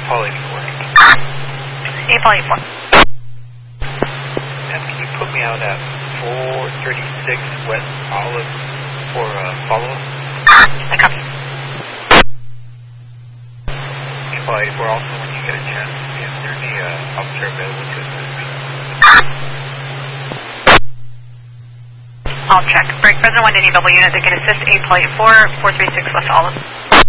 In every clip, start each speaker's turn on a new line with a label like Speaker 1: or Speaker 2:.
Speaker 1: Paul 84.
Speaker 2: Paul 84.
Speaker 1: And can you put me out at 436 West Olive for follow-up?
Speaker 2: I copy.
Speaker 1: Paul 84, also when you get a chance, is there any officer available to assist me?
Speaker 2: I'll check. Break President 1 to any double unit that can assist Paul 84, 436 West Olive.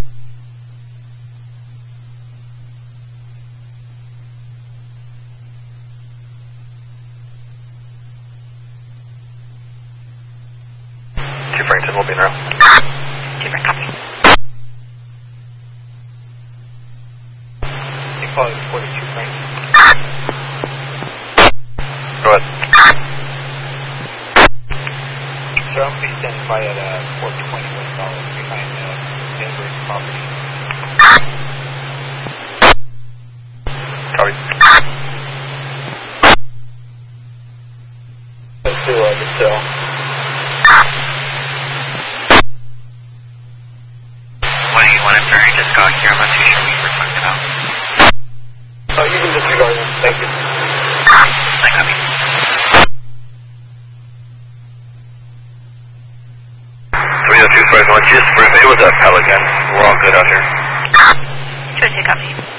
Speaker 1: Frankton will be now.
Speaker 2: Different copy.
Speaker 1: Paul 42 Frankton.
Speaker 3: Go ahead.
Speaker 1: So I'm going to be standing by at 420 West Olive behind neighbor's property.
Speaker 3: Copy.
Speaker 1: Let's do the cell.
Speaker 3: Just got here. I'm not too sure what we're talking about.
Speaker 1: Oh, you can disregard them. Thank you.
Speaker 3: I copy. 302 Fresno, just for it was a Pelican. We're all good out here.
Speaker 2: 202 copy.